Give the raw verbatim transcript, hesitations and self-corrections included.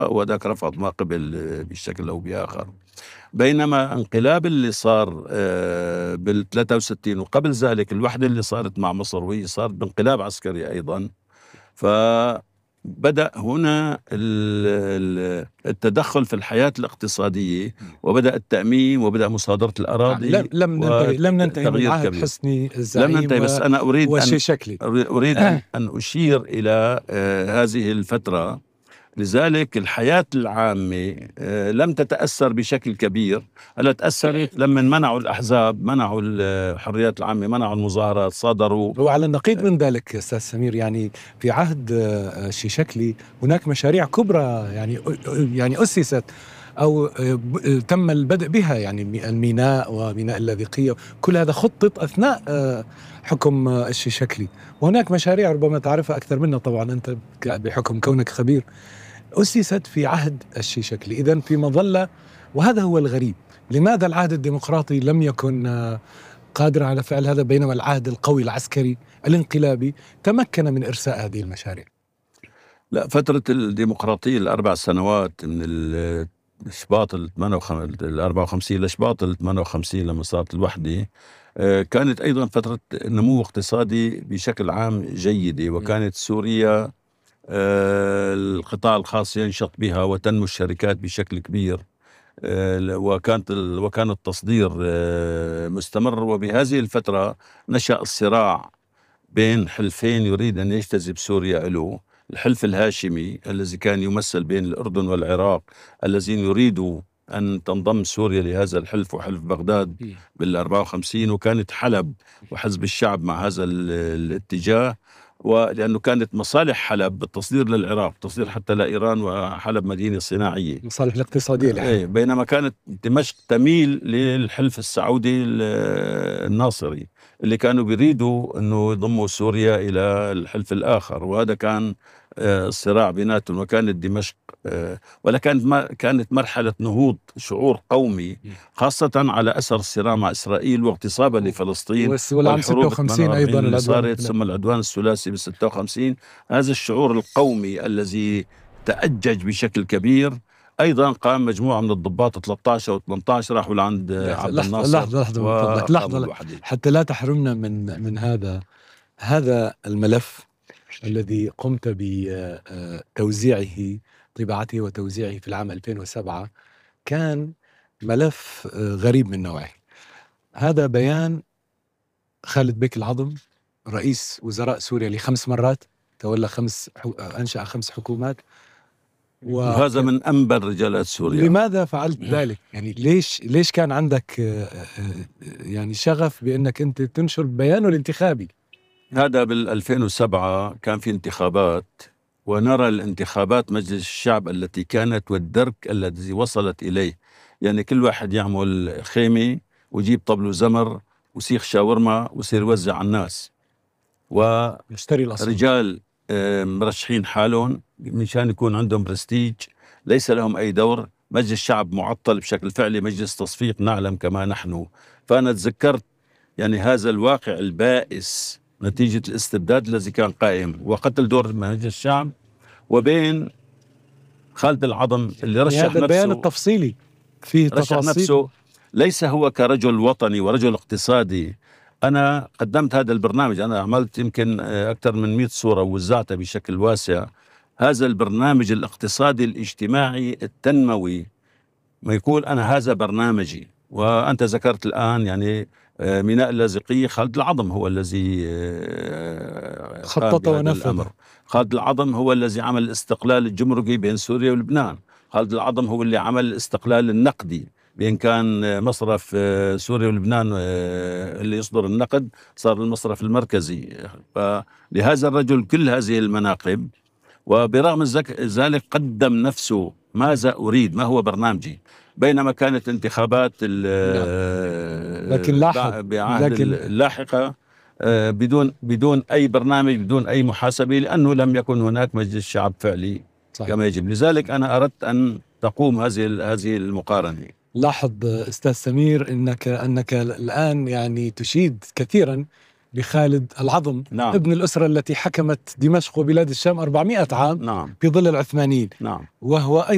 وذاك رفض ما قبل بشكل أو بآخر. بينما انقلاب اللي صار بال ثلاثة وستين وقبل ذلك الوحدة اللي صارت مع مصر وهي صارت بانقلاب عسكري أيضا، فبدأ هنا التدخل في الحياة الاقتصادية، وبدأ التأمين، وبدأ مصادرة الأراضي. لم لم ننتهي لم ننتهي من عهد كبير. حسني الزعيم لم ننتهي، بس أنا أريد والشيشكلي أن أريد أن, أن أشير إلى آه هذه الفترة. لذلك الحياة العامة آه لم تتأثر بشكل كبير. هلا تأثرت لما منعوا الأحزاب، منعوا الحريات العامة، منعوا المظاهرات، صادروا. وعلى النقيض من ذلك أستاذ سمير، يعني في عهد آه الشيشكلي هناك مشاريع كبرى يعني يعني أسست أو تم البدء بها، يعني الميناء وميناء اللاذقية، كل هذا خطط أثناء حكم الشيشكلي. وهناك مشاريع ربما تعرفها أكثر منا طبعا أنت بحكم كونك خبير، أسست في عهد الشيشكلي. إذن في مظلة، وهذا هو الغريب، لماذا العهد الديمقراطي لم يكن قادر على فعل هذا، بينما العهد القوي العسكري الانقلابي تمكن من إرساء هذه المشاريع؟ لا، فترة الديمقراطية الأربع سنوات من الإشباط ال أربعة وخمسين لإشباط ال ثمانية وخمسين لما صارت الوحدة، كانت أيضا فترة نمو اقتصادي بشكل عام جيدة، وكانت سوريا القطاع الخاص ينشط بها وتنمو الشركات بشكل كبير، وكانت وكان التصدير مستمر. وبهذه الفترة نشأ الصراع بين حلفين يريد أن يجتذب سوريا له، الحلف الهاشمي الذي كان يمثل بين الأردن والعراق، الذين يريدوا أن تنضم سوريا لهذا الحلف، وحلف بغداد بالأربعة وخمسين، وكانت حلب وحزب الشعب مع هذا الاتجاه، ولأنه كانت مصالح حلب بالتصدير للعراق، تصدير حتى لإيران، وحلب مدينة صناعية، مصالح الاقتصادية. ايه، بينما كانت دمشق تميل للحلف السعودي الناصري اللي كانوا بيريدوا أنه يضموا سوريا إلى الحلف الآخر، وهذا كان الصراع بيناتهم. وكانت دمشق ولا كانت ما كانت مرحلة نهوض شعور قومي، خاصة على أثر الصراع مع إسرائيل واغتصابها لفلسطين، والعام ستة وخمسين أيضا اللي صارت، ثم العدوان الثلاثي ب ستة وخمسين. هذا الشعور القومي الذي تأجج بشكل كبير. أيضا قام مجموعة من الضباط ثلاثة عشر و ثمانية عشر راحوا لعند عبد الناصر. لحظة لحظة لحظة, لحظة حتى لا تحرمنا من من هذا هذا الملف الذي قمت بتوزيعه، طباعته وتوزيعه في العام ألفين وسبعة، كان ملف غريب من نوعه. هذا بيان خالد بيك العظم، رئيس وزراء سوريا لخمس مرات، تولى خمس أنشأ خمس حكومات، وهذا من أنبل رجالات سوريا. لماذا فعلت ذلك؟ يعني ليش ليش كان عندك يعني شغف بأنك أنت تنشر بيانه الانتخابي؟ هذا بال ألفين وسبعة كان في انتخابات، ونرى الانتخابات مجلس الشعب التي كانت والدرك الذي وصلت إليه، يعني كل واحد يعمل خيمة ويجيب طبل زمر وسيخ شاورما ويصير يوزع على الناس، ورجال مرشحين حالهم مشان يكون عندهم برستيج، ليس لهم أي دور. مجلس الشعب معطل بشكل فعلي، مجلس تصفيق نعلم كما نحن. فأنا تذكرت يعني هذا الواقع البائس نتيجة الاستبداد الذي كان قائم، وقتل دور مجلس الشعب، وبين خالد العظم اللي رشح نفسه. البيان التفصيلي فيه رشح نفسه ليس هو كرجل وطني ورجل اقتصادي. أنا قدمت هذا البرنامج، أنا عملت يمكن أكثر من مئة صورة ووزعتها بشكل واسع. هذا البرنامج الاقتصادي الاجتماعي التنموي، ما يقول أنا هذا برنامجي. وأنت ذكرت الآن يعني ميناء اللاذقية، خالد العظم هو الذي خطط ونفذ. خالد العظم هو الذي عمل الاستقلال الجمركي بين سوريا ولبنان. خالد العظم هو اللي عمل الاستقلال النقدي، بين كان مصرف سوريا ولبنان اللي يصدر النقد صار المصرف المركزي. فلهذا الرجل كل هذه المناقب، وبرغم ذلك قدم نفسه ماذا أريد، ما هو برنامجي. بينما كانت انتخابات لكن لاحق بعهد لكن اللاحقة بدون بدون أي برنامج، بدون أي محاسبة، لأنه لم يكن هناك مجلس شعب فعلي صحيح. كما يجب. لذلك أنا أردت أن تقوم هذه هذه المقارنة. لاحظ أستاذ سمير أنك أنك الآن يعني تشيد كثيرا بخالد العظم، نعم. ابن الأسرة التي حكمت دمشق وبلاد الشام أربعمائة عام، نعم. في ظل العثمانيين، نعم. وهو أيضا